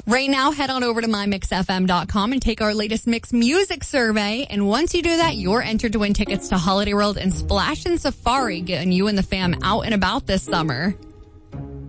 Right now, head on over to mymixfm.com and take our latest mix music survey. And once you do that, you're entered to win tickets to Holiday World and Splash and Safari, getting you and the fam out and about this summer.